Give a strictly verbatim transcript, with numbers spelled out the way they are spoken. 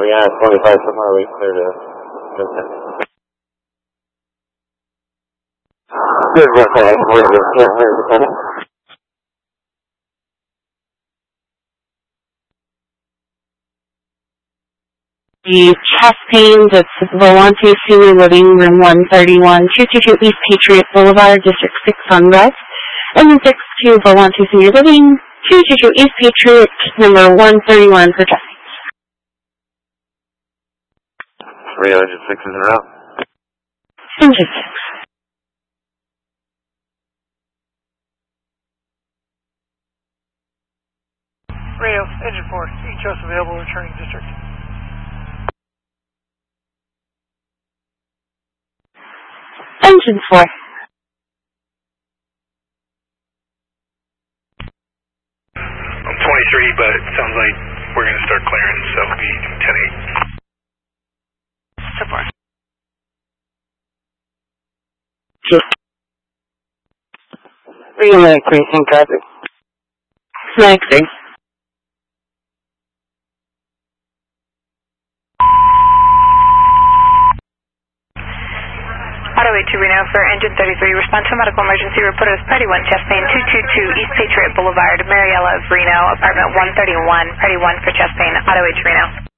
We got twenty-five somewhere, we cleared a Vincent. Good work, I where's the, yeah, where's the tenant? The chest pain, that's Volante Senior Living, Room one thirty-one, two two two East Patriot Boulevard, District six on West, and then six two Volante Senior Living, two two two East Patriot, number one thirty-one for chest pain. Three engine sixes in a row. Engine six. Radio, engine four, each host available, returning district. Engine four. I'm twenty-three, but it sounds like we're going to start clearing, so it'll be ten eight. So far. Relay increasing traffic. Maxing. Auto eight two Reno for engine thirty-three. Respond to a medical emergency report as Party one chest pain, two two two East Patriot Boulevard, Mariella of Reno, apartment one thirty-one. Party one for chest pain, Auto eight Reno.